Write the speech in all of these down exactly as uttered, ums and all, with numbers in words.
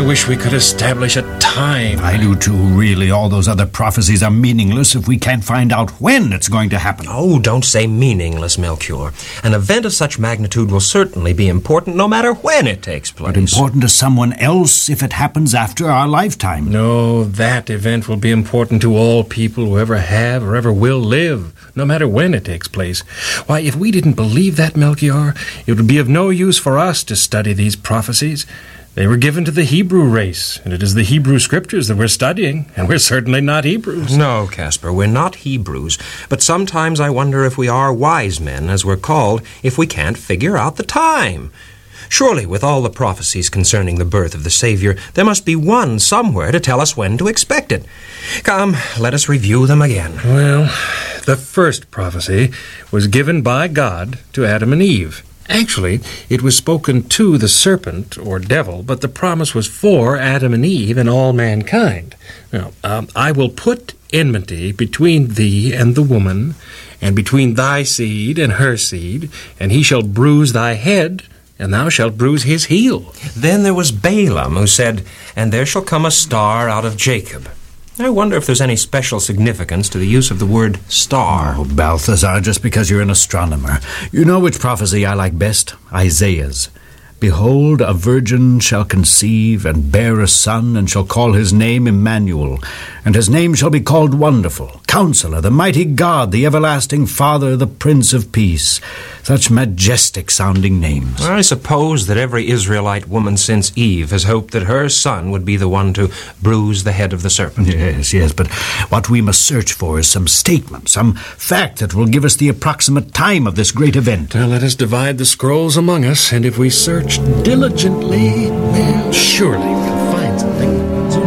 wish we could establish a time. I do too, really. All those other prophecies are meaningless if we can't find out when it's going to happen. Oh, don't say meaningless, Melchior. An event of such magnitude will certainly be important no matter when it takes place. But important to someone else if it happens after our lifetime. No, that event will be important to all people who ever have or ever will live, no matter when it takes place. Why, if we didn't believe that, Melchior, it would be of no use for us to study these prophecies. They were given to the Hebrew race, and it is the Hebrew scriptures that we're studying, and we're certainly not Hebrews. No, Caspar, we're not Hebrews, but sometimes I wonder if we are wise men, as we're called, if we can't figure out the time. Surely, with all the prophecies concerning the birth of the Savior, there must be one somewhere to tell us when to expect it. Come, let us review them again. Well, the first prophecy was given by God to Adam and Eve. Actually, it was spoken to the serpent, or devil, but the promise was for Adam and Eve and all mankind. Now, um, I will put enmity between thee and the woman, and between thy seed and her seed, and he shall bruise thy head, and thou shalt bruise his heel. Then there was Balaam, who said, "And there shall come a star out of Jacob." I wonder if there's any special significance to the use of the word star. Oh, Balthazar, just because you're an astronomer. You know which prophecy I like best? Isaiah's. Behold, a virgin shall conceive and bear a son, and shall call his name Emmanuel. And his name shall be called Wonderful, Counselor, the Mighty God, the Everlasting Father, the Prince of Peace. Such majestic-sounding names. I suppose that every Israelite woman since Eve has hoped that her son would be the one to bruise the head of the serpent. Yes, yes, but what we must search for is some statement, some fact that will give us the approximate time of this great event. Well, let us divide the scrolls among us, and if we search diligently, well, surely we'll find something.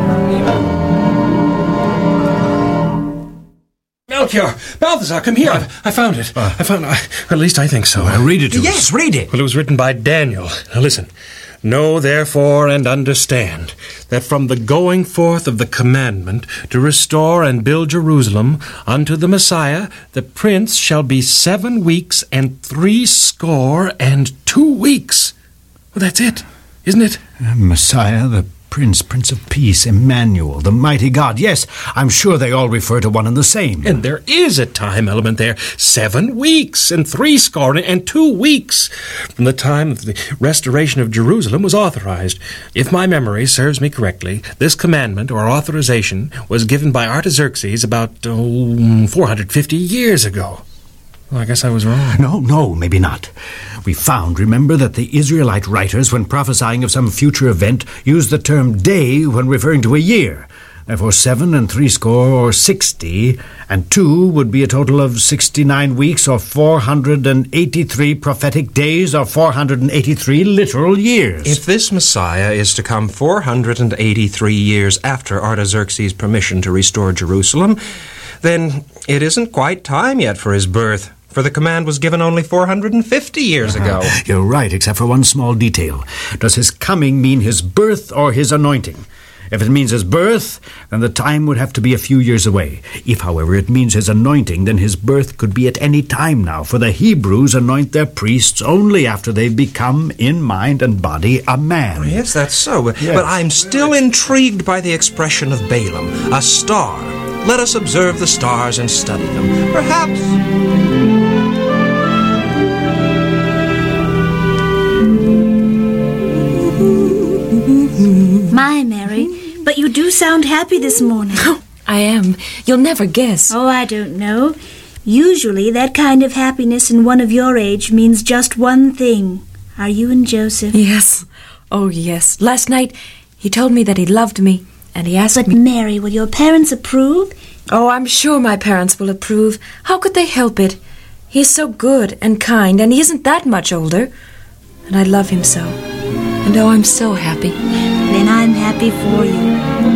Melchior! Balthazar, come here! I've, I found it. Uh, I found it. Or at least I think so. Well, read it to yes, us. Yes, read it. Well, it was written by Daniel. Now listen. Know therefore and understand that from the going forth of the commandment to restore and build Jerusalem unto the Messiah, the prince shall be seven weeks and three score and two weeks. Well, that's it, isn't it? Uh, Messiah, the Prince, Prince of Peace, Emmanuel, the Mighty God. Yes, I'm sure they all refer to one and the same. And there is a time element there. Seven weeks and three score and two weeks from the time of the restoration of Jerusalem was authorized. If my memory serves me correctly, this commandment or authorization was given by Artaxerxes about oh, four hundred fifty years ago. Well, I guess I was wrong. No, no, maybe not. We found, remember, that the Israelite writers, when prophesying of some future event, used the term day when referring to a year. Therefore, seven and threescore, or sixty, and two would be a total of sixty-nine weeks, or four hundred eighty-three prophetic days, or four hundred eighty-three literal years. If this Messiah is to come four hundred eighty-three years after Artaxerxes' permission to restore Jerusalem, then it isn't quite time yet for his birth, for the command was given only four hundred fifty years uh-huh. ago. You're right, except for one small detail. Does his coming mean his birth or his anointing? If it means his birth, then the time would have to be a few years away. If, however, it means his anointing, then his birth could be at any time now, for the Hebrews anoint their priests only after they've become, in mind and body, a man. Yes, that's so, but, yes. but I'm still intrigued by the expression of Balaam, a star. Let us observe the stars and study them. Perhaps... My, Mary, but you do sound happy this morning. I am. You'll never guess. Oh, I don't know. Usually that kind of happiness in one of your age means just one thing. Are you and Joseph? Yes. Oh, yes. Last night he told me that he loved me, and he asked but me... But, Mary, will your parents approve? Oh, I'm sure my parents will approve. How could they help it? He is so good and kind, and he isn't that much older. And I love him so. And oh, I'm so happy. Then I'm happy for you.